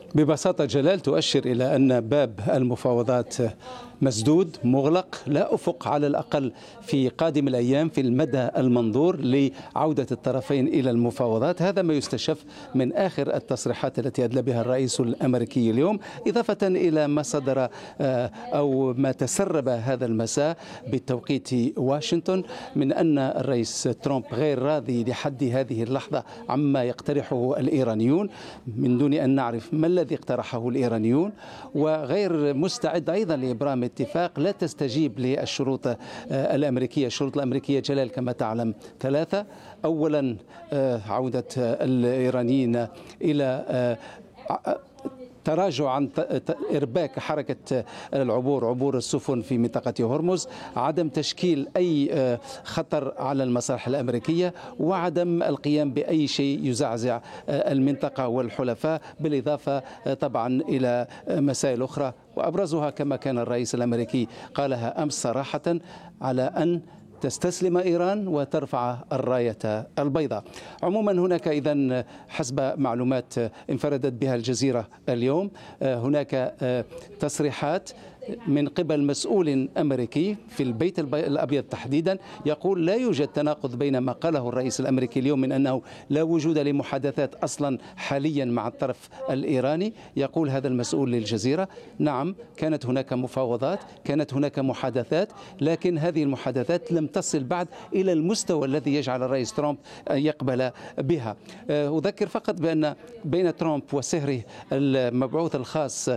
ببساطة جلال تؤشر إلى أن باب المفاوضات مسدود مغلق، لا أفق على الأقل في قادم الأيام في المدى المنظور لعودة الطرفين إلى المفاوضات. هذا ما يستشف من آخر التصريحات التي أدلى بها الرئيس الأمريكي اليوم، إضافة إلى ما صدر أو ما تسرب هذا المساء بتوقيت واشنطن من أن الرئيس ترامب غير راضي لحد هذه اللحظة عما يقترحه الإيرانيون، من دون أن نعرف ما الذي اقترحه الإيرانيون، وغير مستعد أيضا لإبرام اتفاق لا تستجيب للشروط الأمريكية. الشروط الأمريكية جلال كما تعلم ثلاثة: أولا عودة الإيرانيين إلى تراجع عن إرباك حركة العبور، عبور السفن في منطقة هرمز، عدم تشكيل أي خطر على المصالح الأمريكية، وعدم القيام بأي شيء يزعزع المنطقة والحلفاء، بالإضافة طبعا إلى مسائل أخرى، وأبرزها كما كان الرئيس الأمريكي قالها أمس صراحة على أن تستسلم إيران وترفع الراية البيضاء. عموما هناك إذن حسب معلومات انفردت بها الجزيرة اليوم، هناك تصريحات من قبل مسؤول أمريكي في البيت الأبيض تحديدا يقول لا يوجد تناقض بين ما قاله الرئيس الأمريكي اليوم من أنه لا وجود لمحادثات أصلا حاليا مع الطرف الإيراني. يقول هذا المسؤول للجزيرة: نعم، كانت هناك مفاوضات، كانت هناك محادثات، لكن هذه المحادثات لم تصل بعد إلى المستوى الذي يجعل الرئيس ترامب يقبل بها. أذكر فقط بأن بين ترامب وسهره المبعوث الخاص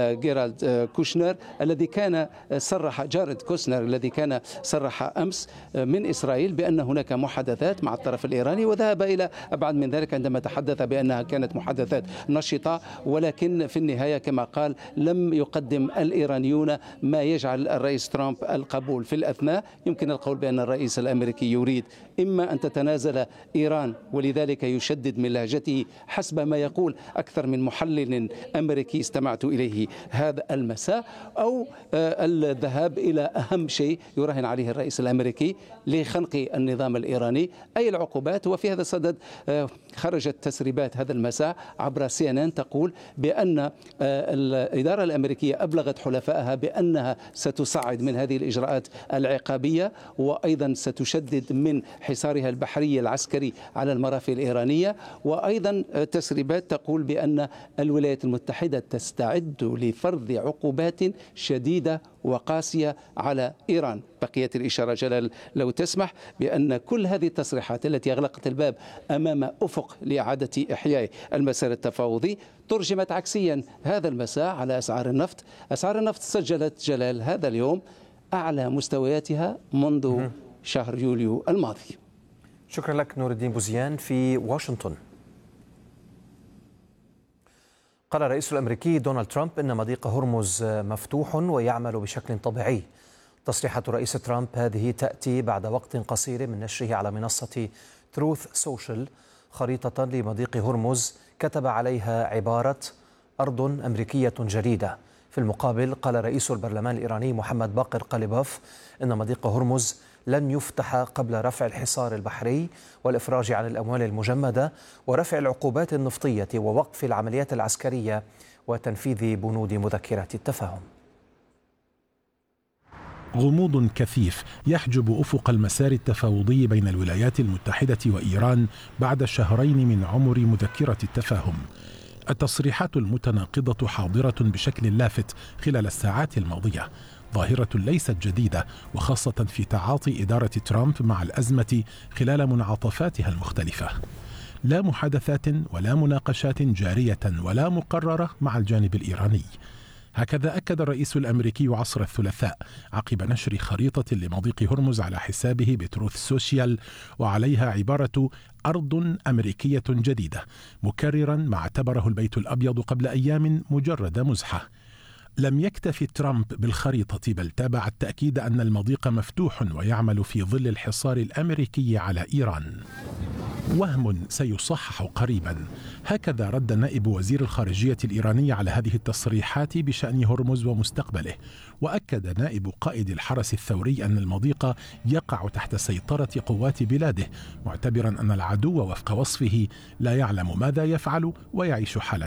جيرالد كوشنر الذي كان صرح جارد كوشنر الذي كان صرح أمس من إسرائيل بأن هناك محادثات مع الطرف الإيراني، وذهب إلى أبعد من ذلك عندما تحدث بأنها كانت محادثات نشطة، ولكن في النهاية كما قال لم يقدم الإيرانيون ما يجعل الرئيس ترامب القبول. في الأثناء يمكن القول بأن الرئيس الأمريكي يريد إما أن تتنازل إيران، ولذلك يشدد من لهجته حسب ما يقول أكثر من محلل أمريكي استمعت إليه هذا المساء، أو الذهاب إلى أهم شيء يراهن عليه الرئيس الأمريكي لخنق النظام الإيراني، أي العقوبات. وفي هذا الصدد خرجت تسريبات هذا المساء عبر CNN تقول بأن الإدارة الأمريكية أبلغت حلفائها بأنها ستصعد من هذه الإجراءات العقابية، وأيضا ستشدد من حصارها البحري العسكري على المرافق الإيرانية، وأيضا تسريبات تقول بأن الولايات المتحدة تستعد لفرض عقوبات شديدة وقاسية على إيران. بقيت الإشارة جلال لو تسمح بأن كل هذه التصريحات التي أغلقت الباب أمام أفق لإعادة إحياء المسار التفاوضي ترجمت عكسيا هذا المساء على أسعار النفط. أسعار النفط سجلت جلال هذا اليوم أعلى مستوياتها منذ شهر يوليو الماضي. شكرا لك نور الدين بوزيان في واشنطن. قال الرئيس الأمريكي دونالد ترامب إن مضيق هرمز مفتوح ويعمل بشكل طبيعي. تصريحات الرئيس ترامب هذه تأتي بعد وقت قصير من نشره على منصة تروث سوشيال خريطة لمضيق هرمز كتب عليها عبارة أرض أمريكية جديدة. في المقابل قال رئيس البرلمان الإيراني محمد باقر قليباف إن مضيق هرمز لن يفتح قبل رفع الحصار البحري والإفراج عن الأموال المجمدة ورفع العقوبات النفطية ووقف العمليات العسكرية وتنفيذ بنود مذكرة التفاهم. غموض كثيف يحجب أفق المسار التفاوضي بين الولايات المتحدة وإيران بعد شهرين من عمر مذكرة التفاهم. التصريحات المتناقضة حاضرة بشكل لافت خلال الساعات الماضية، ظاهرة ليست جديدة، وخاصة في تعاطي إدارة ترامب مع الأزمة خلال منعطفاتها المختلفة. لا محادثات ولا مناقشات جارية ولا مقررة مع الجانب الإيراني. هكذا أكد الرئيس الأمريكي عصر الثلاثاء عقب نشر خريطة لمضيق هرمز على حسابه بتروث سوشيال وعليها عبارة أرض أمريكية جديدة، مكررا ما اعتبره البيت الأبيض قبل أيام مجرد مزحة. لم يكتف ترامب بالخريطة، بل تابع التأكيد أن المضيق مفتوح ويعمل في ظل الحصار الأمريكي على إيران. وهم سيصحح قريبا. هكذا رد نائب وزير الخارجية الإيراني على هذه التصريحات بشأن هرمز ومستقبله. وأكد نائب قائد الحرس الثوري أن المضيق يقع تحت سيطرة قوات بلاده، معتبرا أن العدو وفق وصفه لا يعلم ماذا يفعل ويعيش حالة